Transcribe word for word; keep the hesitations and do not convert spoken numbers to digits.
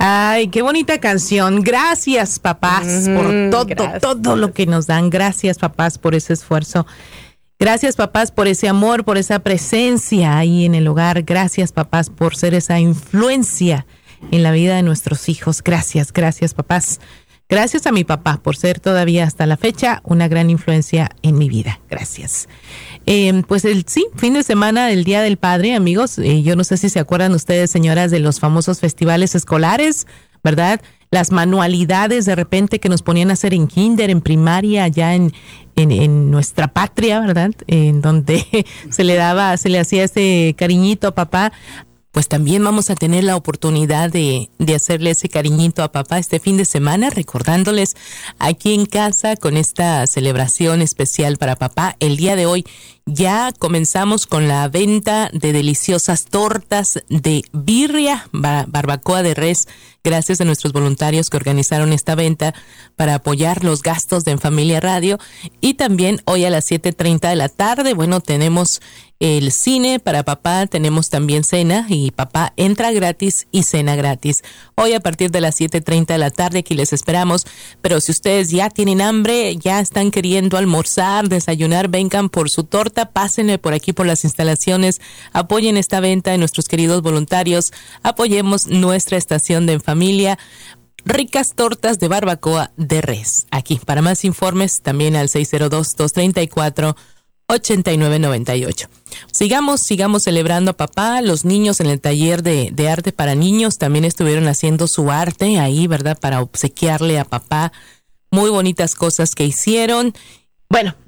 Ay, qué bonita canción. Gracias, papás, mm, por todo, gracias. todo lo que nos dan. Gracias, papás, por ese esfuerzo. Gracias, papás, por ese amor, por esa presencia ahí en el hogar. Gracias, papás, por ser esa influencia en la vida de nuestros hijos. Gracias, gracias, papás. Gracias a mi papá por ser todavía hasta la fecha una gran influencia en mi vida. Gracias. Eh, pues el sí, fin de semana del Día del Padre, amigos. Eh, yo no sé si se acuerdan ustedes, señoras, de los famosos festivales escolares, ¿verdad? Las manualidades de repente que nos ponían a hacer en kinder, en primaria, allá en, en, en nuestra patria, ¿verdad? En donde se le daba, se le hacía ese cariñito a papá. Pues también vamos a tener la oportunidad de, de hacerle ese cariñito a papá este fin de semana, recordándoles aquí en casa con esta celebración especial para papá. El día de hoy ya comenzamos con la venta de deliciosas tortas de birria, bar- barbacoa de res, gracias a nuestros voluntarios que organizaron esta venta para apoyar los gastos de En Familia Radio. Y también hoy a las siete treinta de la tarde, bueno, tenemos el cine para papá, tenemos también cena y papá entra gratis y cena gratis. Hoy a partir de las siete treinta de la tarde aquí les esperamos, pero si ustedes ya tienen hambre, ya están queriendo almorzar, desayunar, vengan por su torta, pásenle por aquí por las instalaciones, apoyen esta venta de nuestros queridos voluntarios, apoyemos nuestra estación de En Familia. Ricas tortas de barbacoa de res. Aquí, para más informes, también al seis cero dos, dos tres cuatro, ocho nueve nueve ocho. Sigamos, sigamos celebrando a papá. Los niños en el taller de, de arte para niños también estuvieron haciendo su arte ahí, ¿verdad? Para obsequiarle a papá. Muy bonitas cosas que hicieron. Bueno,